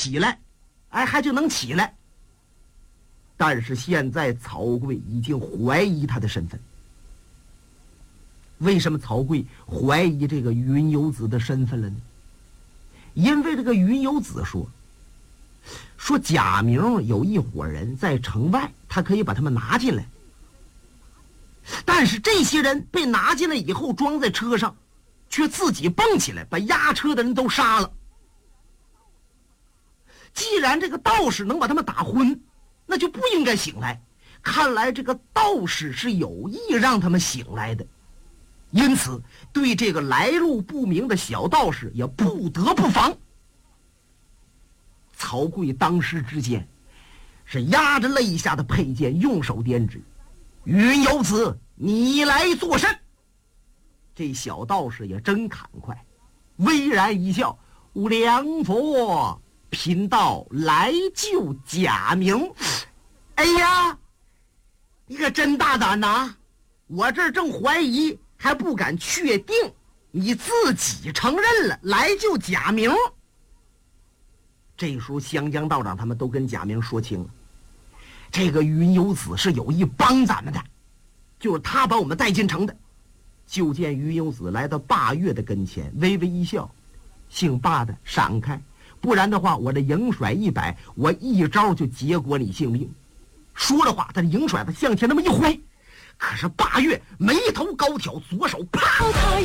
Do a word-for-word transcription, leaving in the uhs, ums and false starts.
起来，哎，还就能起来。但是现在曹刿已经怀疑他的身份。为什么曹刿怀疑这个云游子的身份了呢？因为这个云游子说说贾明有一伙人在城外，他可以把他们拿进来，但是这些人被拿进来以后装在车上，却自己蹦起来把押车的人都杀了。既然这个道士能把他们打昏，那就不应该醒来，看来这个道士是有意让他们醒来的，因此对这个来路不明的小道士也不得不防。曹刿当时之间是压着肋下的佩剑，用手点指：云游子，你来作甚？这小道士也真砍快，巍然一笑：良佛贫道来救贾明。哎呀，你可真大胆呐！我这正怀疑，还不敢确定，你自己承认了来救贾明。这时候湘江道长他们都跟贾明说清了，这个云游子是有意帮咱们的，就是他把我们带进城的。就见云游子来到霸月的跟前，微微一笑：姓霸的闪开，不然的话我这迎甩一摆，我一招就结果你性命。说的话，他的迎甩子向前那么一挥，可是霸月眉头高挑，左手啪，